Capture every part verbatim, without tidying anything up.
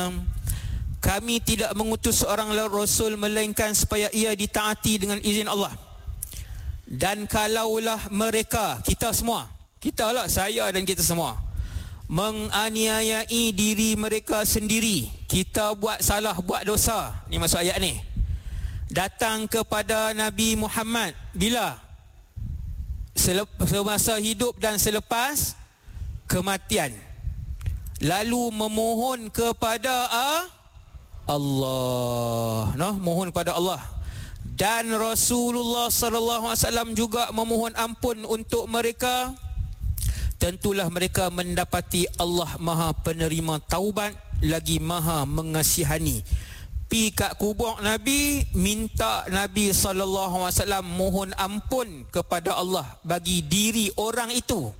kami tidak mengutus seorang rasul melainkan supaya ia ditaati dengan izin Allah. Dan kalaulah mereka, kita semua, kita lah, saya dan kita semua, menganiayai diri mereka sendiri, kita buat salah, buat dosa, ni maksud ayat ni, datang kepada Nabi Muhammad bila? Semasa hidup dan selepas kematian, lalu memohon kepada Allah, no, mohon kepada Allah, dan Rasulullah sallallahu alaihi wasallam juga memohon ampun untuk mereka, tentulah mereka mendapati Allah Maha penerima taubat lagi Maha mengasihani. Pi kat kubur Nabi, minta Nabi sallallahu alaihi wasallam mohon ampun kepada Allah bagi diri orang itu.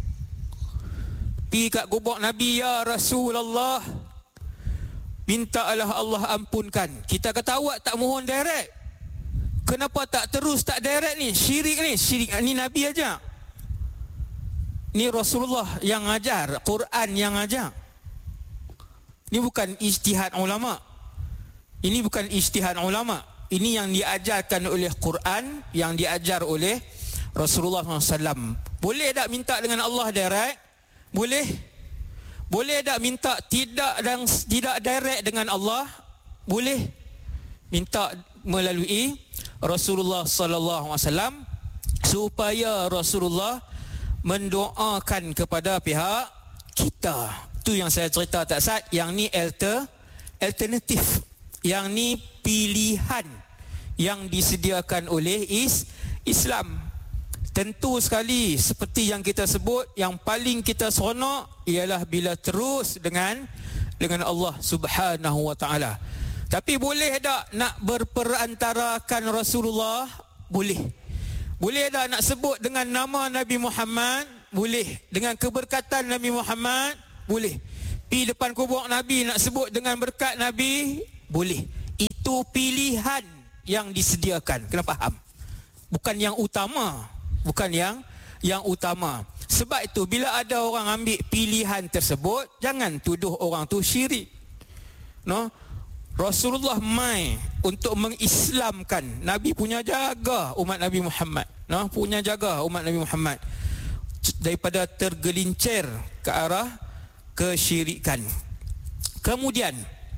Pi kat kubur Nabi, ya Rasulullah, mintalah Allah ampunkan. Kita kata awak tak mohon direct, kenapa tak terus tak direct ni? Syirik ni, syirik ni Nabi aja. Ni Rasulullah yang ajar, Quran yang ajar. Ini bukan ijtihad ulama. Ini bukan ijtihad ulama. Ini yang diajarkan oleh Quran, yang diajar oleh Rasulullah sallallahu alaihi wasallam. Boleh tak minta dengan Allah direct? Boleh. Boleh tak minta tidak dan tidak direct dengan Allah? Boleh. Minta melalui Rasulullah sallallahu alaihi wasallam supaya Rasulullah mendoakan kepada pihak kita. Tu yang saya cerita tak Sat, yang ni alter alternatif, yang ni pilihan yang disediakan oleh is Islam. Tentu sekali seperti yang kita sebut, yang paling kita seronok ialah bila terus dengan dengan Allah Subhanahu wa taala. Tapi boleh tak nak berperantarakan Rasulullah? Boleh. Boleh tak nak sebut dengan nama Nabi Muhammad? Boleh. Dengan keberkatan Nabi Muhammad? Boleh. Pi depan kubur Nabi nak sebut dengan berkat Nabi? Boleh. Itu pilihan yang disediakan. Kena faham. Bukan yang utama. Bukan yang yang utama. Sebab itu bila ada orang ambil pilihan tersebut, jangan tuduh orang tu syirik. No? Rasulullah mai untuk mengislamkan. Nabi punya jaga umat Nabi Muhammad. No? Punya jaga umat Nabi Muhammad daripada tergelincir ke arah kesyirikan. Kemudian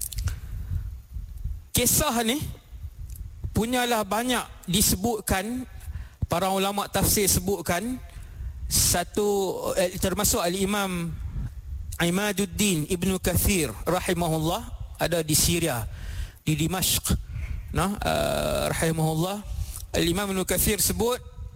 kisah ni punyalah banyak disebutkan, para ulama tafsir sebutkan. Satu eh, termasuk al-Imam Imaduddin Ibnu Kathir rahimahullah, ada di Syria, di Dimashq, nah, uh, rahimahullah. Al-Imam Ibnu Kathir sebut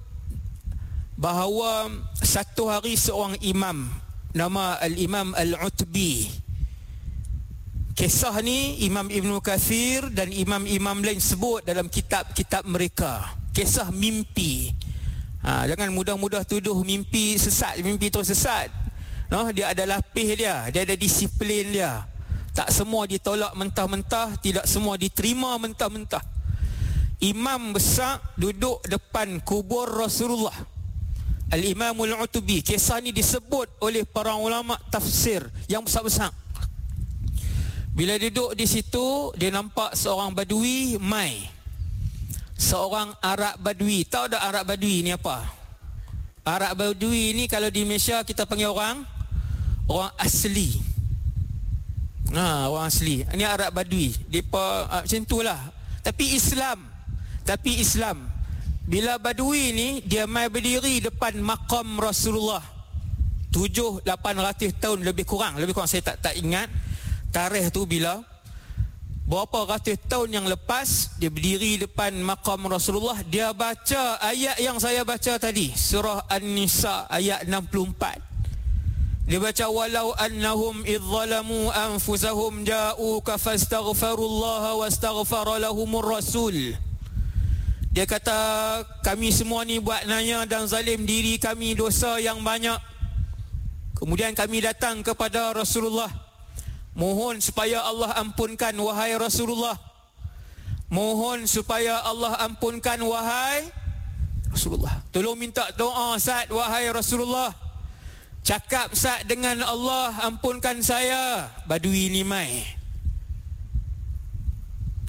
bahawa satu hari seorang imam nama Al-Imam Al-Utbi. Kisah ni Imam Ibnu Kathir dan imam-imam lain sebut dalam kitab-kitab mereka. Kisah mimpi. Ha, jangan mudah-mudah tuduh mimpi sesat, mimpi tu sesat. No, dia ada lapis dia, dia ada disiplin dia. Tak semua ditolak mentah-mentah, tidak semua diterima mentah-mentah. Imam besar duduk depan kubur Rasulullah, Al-Imam Al-Utbi. Kisah ni disebut oleh para ulama tafsir yang besar-besar. Bila duduk di situ, dia nampak seorang badui mai. Seorang Arab Badui. Tahu tak Arab Badui ni apa? Arab Badui ni kalau di Malaysia kita panggil orang orang asli. Ha, orang asli. Ini Arab Badui. Depa uh, macam itulah. Tapi Islam. Tapi Islam. Bila Badui ni dia mai berdiri depan makam Rasulullah. tujuh lapan ratus tahun lebih kurang, lebih kurang saya tak tak ingat tarikh tu bila. Berapa ratus tahun yang lepas dia berdiri depan makam Rasulullah, dia baca ayat yang saya baca tadi, surah An-Nisa ayat enam puluh empat. Dia baca walau annahum idzalamu anfusahum ja'uka fastaghfirullaha wastaghfara lahumur rasul. Dia kata kami semua ni buat naya dan zalim diri kami, dosa yang banyak. Kemudian kami datang kepada Rasulullah, mohon supaya Allah ampunkan wahai Rasulullah. Mohon supaya Allah ampunkan wahai Rasulullah. Tolong minta doa Sa'ad wahai Rasulullah. Cakap Sa'ad dengan Allah, ampunkan saya. Badui ni mai.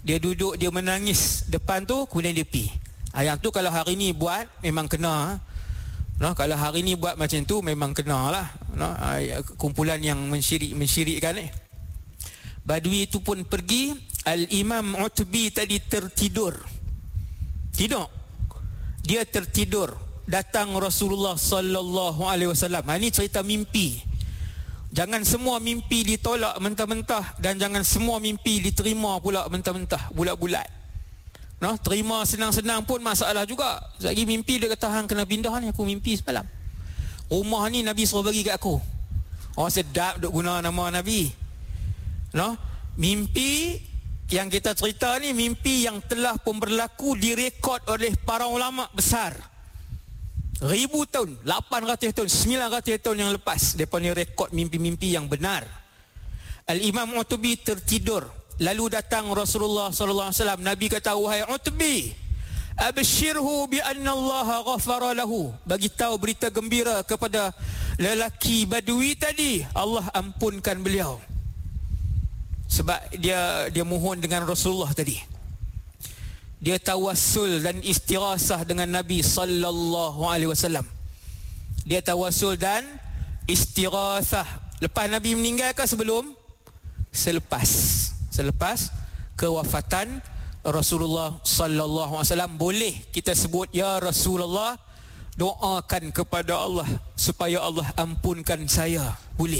Dia duduk, dia menangis depan tu, kemudian dia pi. Ha, yang tu kalau hari ni buat memang kena. Nah, kalau hari ni buat macam tu memang kena lah. Nah, kumpulan yang mensyirik mensyirikkan eh. Badui itu pun pergi. Al-Imam Utbi tadi tertidur. Tidur. Dia tertidur. Datang Rasulullah sallallahu alaihi wasallam. Ha, ini cerita mimpi. Jangan semua mimpi ditolak mentah-mentah, dan jangan semua mimpi diterima pula mentah-mentah, bulat-bulat. Nah, terima senang-senang pun masalah juga. Lagi mimpi dia kata, hang kena pindah ni, aku mimpi semalam. Rumah ni Nabi suruh bagi kat aku. Oh, sedap duk guna nama Nabi. Nah, mimpi yang kita cerita ni mimpi yang telah pun berlaku, direkod oleh para ulama besar. Ribu tahun, lapan ratus tahun, sembilan ratus tahun yang lepas, mereka ni rekod mimpi-mimpi yang benar. Al-Imam Utbi tertidur. Lalu datang Rasulullah sallallahu alaihi wasallam. Nabi kata, wahai Utbi, abshirhu bi anna Allah ghafara lahu. Bagi tahu berita gembira kepada lelaki badui tadi, Allah ampunkan beliau. Sebab dia dia mohon dengan Rasulullah tadi. Dia tawassul dan istirasah dengan Nabi sallallahu alaihi wasallam. Dia tawassul dan istirasah. Lepas Nabi meninggal ke sebelum? Selepas. Selepas kewafatan Rasulullah sallallahu alaihi wasallam, boleh kita sebut, ya Rasulullah, doakan kepada Allah supaya Allah ampunkan saya. Boleh.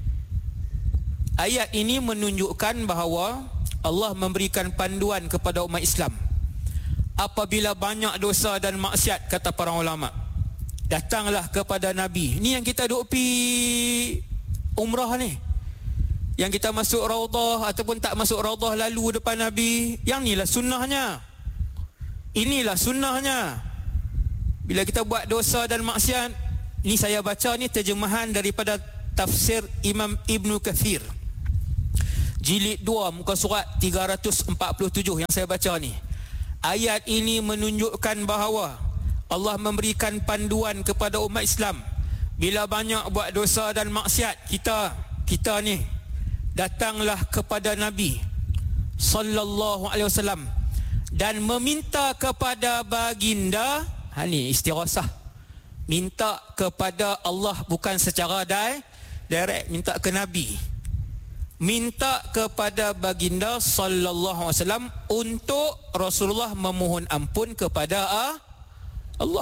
Ayat ini menunjukkan bahawa Allah memberikan panduan kepada umat Islam. Apabila banyak dosa dan maksiat, kata para ulama, datanglah kepada Nabi. Ni yang kita duk pi umrah ni, yang kita masuk Raudah ataupun tak masuk Raudah lalu depan Nabi, yang inilah sunnahnya. Inilah sunnahnya. Bila kita buat dosa dan maksiat, ini saya baca ni terjemahan daripada tafsir Imam Ibn Kathir, jilid dua, muka surat tiga ratus empat puluh tujuh yang saya baca ni. Ayat ini menunjukkan bahawa Allah memberikan panduan kepada umat Islam. Bila banyak buat dosa dan maksiat, kita kita ni datanglah kepada Nabi sallallahu alaihi wasallam dan meminta kepada baginda. Ha ni istirasah. Minta kepada Allah, bukan secara direct, minta ke Nabi. Minta kepada baginda sallallahu alaihi wasallam untuk Rasulullah memohon ampun kepada Allah.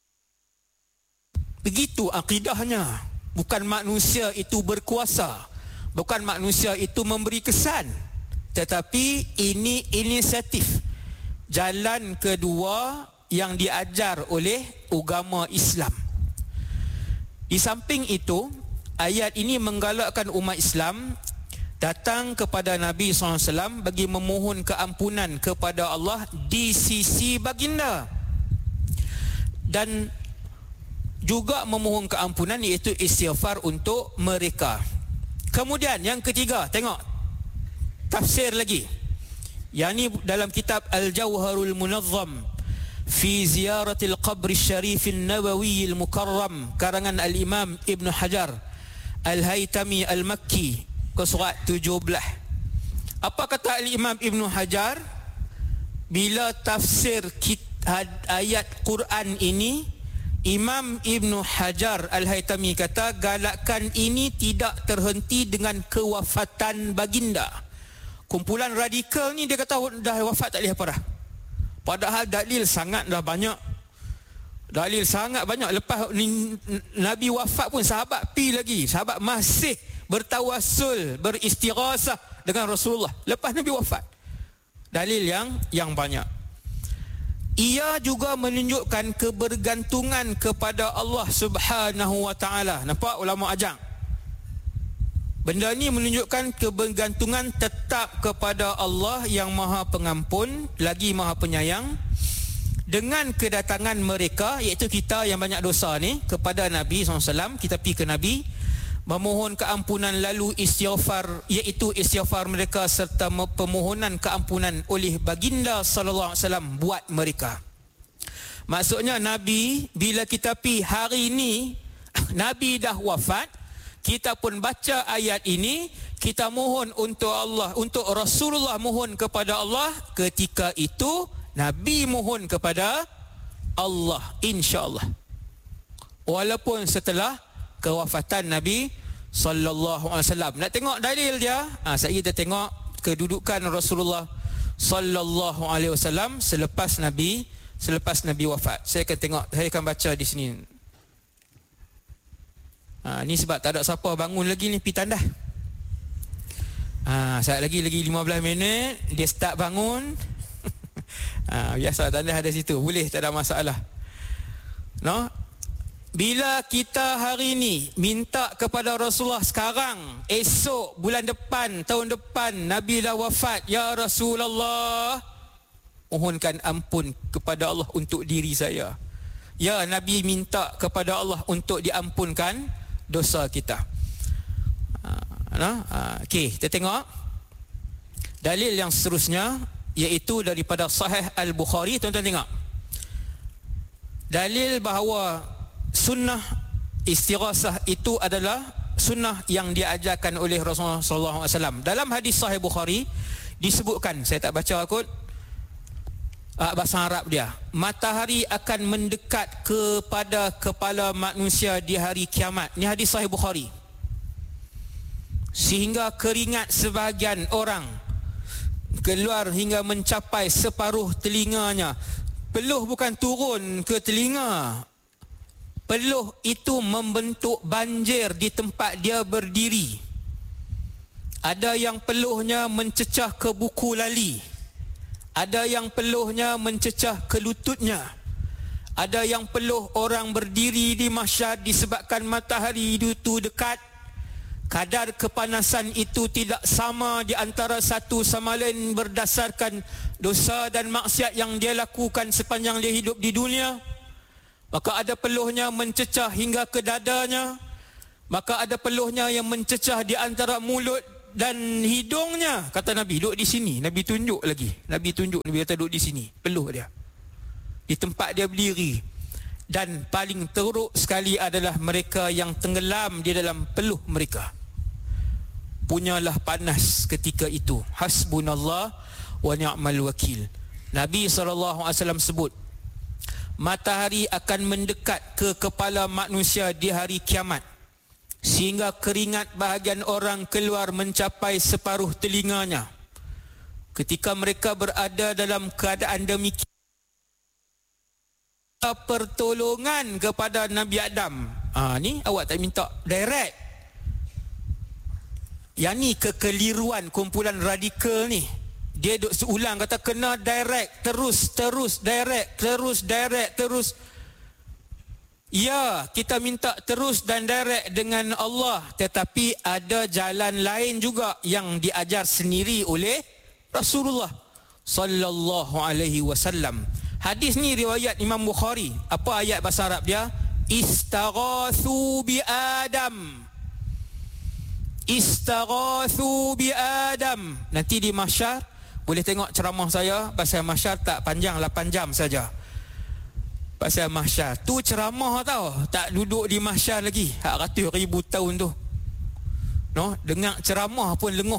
Begitu akidahnya. Bukan manusia itu berkuasa, bukan manusia itu memberi kesan, tetapi ini inisiatif, jalan kedua yang diajar oleh agama Islam. Di samping itu, ayat ini menggalakkan umat Islam datang kepada Nabi sallallahu alaihi wasallam bagi memohon keampunan kepada Allah di sisi baginda, dan juga memohon keampunan, iaitu istighfar untuk mereka. Kemudian yang ketiga, tengok tafsir lagi. Yang ini dalam kitab Al-Jawharul Munazzam fi Ziyaratil Qabr Syarifin Nabawi Al-Mukarram, karangan Al-Imam Ibn Hajar Al-Haytami Al-Makki, ke surat tujuh belas. Apa kata Al-Imam Ibn Hajar bila tafsir ayat Quran ini? Imam Ibn Hajar Al-Haytami kata, galakan ini tidak terhenti dengan kewafatan baginda. Kumpulan radikal ni dia kata dah wafat tak boleh apa dah. Padahal dalil sangat dah banyak. Dalil sangat banyak. Lepas ni, Nabi wafat pun sahabat pi lagi. Sahabat masih bertawassul, beristirasah dengan Rasulullah lepas Nabi wafat. Dalil yang yang banyak. Ia juga menunjukkan kebergantungan kepada Allah Subhanahu wa taala. Nampak ulama ajang? Benda ni menunjukkan kebergantungan tetap kepada Allah yang Maha Pengampun lagi Maha Penyayang, dengan kedatangan mereka, iaitu kita yang banyak dosa ni, kepada Nabi sallallahu alaihi wasallam. Kita pergi ke Nabi memohon keampunan, lalu istighfar, iaitu istighfar mereka serta permohonan keampunan oleh baginda sallallahu alaihi wasallam buat mereka. Maksudnya Nabi, bila kita pi hari ini Nabi dah wafat, kita pun baca ayat ini, kita mohon untuk Allah, untuk Rasulullah mohon kepada Allah, ketika itu Nabi mohon kepada Allah, insya-Allah. Walaupun setelah kewafatan Nabi sallallahu alaihi wasallam. Nak tengok dalil dia? Ha, saya kita tengok kedudukan Rasulullah sallallahu alaihi wasallam selepas Nabi selepas Nabi wafat. Saya akan tengok, saya akan baca di sini. Ha, ni sebab tak ada siapa bangun lagi ni pergi tandas. Ha, saat lagi lagi lima belas minit dia start bangun. Ha, biasa tandas ada situ, boleh, tak ada masalah. No? Bila kita hari ni minta kepada Rasulullah sekarang, esok, bulan depan, tahun depan Nabi dah wafat, ya Rasulullah, mohonkan ampun kepada Allah untuk diri saya. Ya, Nabi minta kepada Allah untuk diampunkan dosa kita. Ha, okey, kita tengok dalil yang seterusnya, iaitu daripada Sahih Al-Bukhari. Tuan-tuan tengok dalil bahawa sunnah istighasah itu adalah sunnah yang diajarkan oleh Rasulullah sallallahu alaihi wasallam. Dalam hadis Sahih Bukhari disebutkan, saya tak baca kot uh, bahasa Arab dia, matahari akan mendekat kepada kepala manusia di hari kiamat. Ini hadis Sahih Bukhari. Sehingga keringat sebahagian orang keluar hingga mencapai separuh telinganya. Peluh bukan turun ke telinga. Peluh itu membentuk banjir di tempat dia berdiri. Ada yang peluhnya mencecah ke buku lali. Ada yang peluhnya mencecah ke lututnya. Ada yang peluh orang berdiri di mahsyar disebabkan matahari itu dekat. Kadar kepanasan itu tidak sama di antara satu sama lain berdasarkan dosa dan maksiat yang dia lakukan sepanjang dia hidup di dunia. Maka ada peluhnya mencecah hingga ke dadanya. Maka ada peluhnya yang mencecah di antara mulut dan hidungnya. Kata Nabi, duduk di sini. Nabi tunjuk lagi. Nabi tunjuk, Nabi kata duduk di sini. Peluh dia. Di tempat dia berdiri. Dan paling teruk sekali adalah mereka yang tenggelam di dalam peluh mereka. Punyalah panas ketika itu. Hasbunallah wa ni'mal wakil. Nabi sallallahu alaihi wasallam sebut, matahari akan mendekat ke kepala manusia di hari kiamat, sehingga keringat bahagian orang keluar mencapai separuh telinganya. Ketika mereka berada dalam keadaan demikian, pertolongan kepada Nabi Adam. Ah, ni awak tak minta direct. Yang ni kekeliruan kumpulan radikal ni. Dia duk seulang kata kena direct, terus, terus, direct, terus, direct, terus. Ya, kita minta terus dan direct dengan Allah. Tetapi ada jalan lain juga yang diajar sendiri oleh Rasulullah sallallahu alaihi wasallam. Hadis ni riwayat Imam Bukhari. Apa ayat bahasa Arab dia? Istaghathu bi Adam. Istaghathu bi Adam. Nanti di mahsyar boleh tengok ceramah saya pasal mahsyar, tak panjang, lapan jam saja. Pasal mahsyar. Tu ceramah tau, tak duduk di mahsyar lagi. Hak ratus ribu tahun tu. No, dengar ceramah pun lenguh.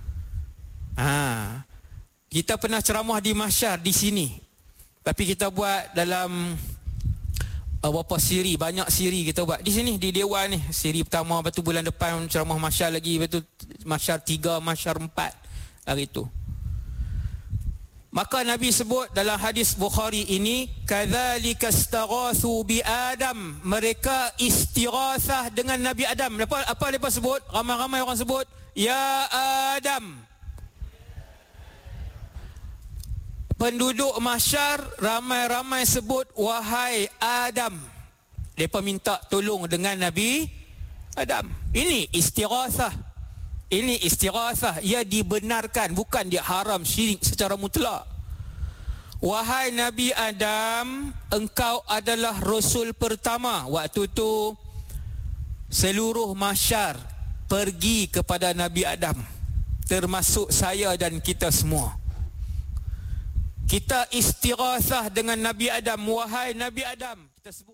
Ha. Kita pernah ceramah di mahsyar di sini. Tapi kita buat dalam uh, berapa siri, banyak siri kita buat di sini di Dewan ni. Siri pertama, lepas tu bulan depan ceramah mahsyar lagi, lepas tu mahsyar tiga, mahsyar empat hari tu. Maka Nabi sebut dalam hadis Bukhari ini, kadzalika istaghathu bi Adam. Mereka istighatsah dengan Nabi Adam. Apa apa mereka sebut? Ramai-ramai orang sebut, ya Adam. Penduduk mahsyar ramai-ramai sebut, wahai Adam. Mereka minta tolong dengan Nabi Adam. Ini istighatsah. Ini istighatsah. Ia dibenarkan, bukan dia haram syirik secara mutlak. Wahai Nabi Adam, engkau adalah Rasul pertama. Waktu tu seluruh mahsyar pergi kepada Nabi Adam, termasuk saya dan kita semua. Kita istighatsah dengan Nabi Adam. Wahai Nabi Adam, kita sebut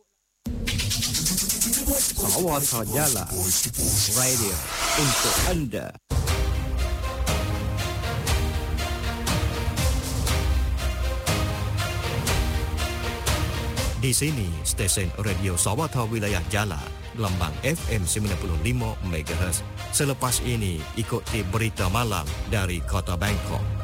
Awal Sajalah Radio untuk anda. Di sini, stesen Radio Sawata Wilayah Jala, Lambang F M sembilan puluh lima megahertz. Selepas ini, ikuti berita malam dari Kota Bangkok.